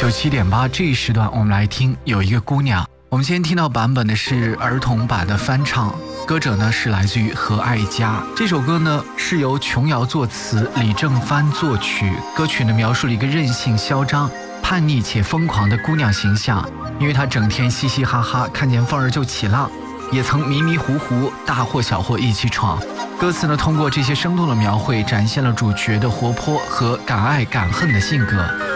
97.8这一时段，我们来听有一个姑娘。我们今天听到版本的是儿童版的翻唱，歌者呢是来自于何爱佳。这首歌呢是由琼瑶作词，李正帆作曲。歌曲呢描述了一个任性嚣张、叛逆且疯狂的姑娘形象，因为她整天嘻嘻哈哈，看见风儿就起浪，也曾迷迷糊糊，大祸小祸一起闯。歌词呢通过这些生动的描绘，展现了主角的活泼和敢爱敢恨的性格。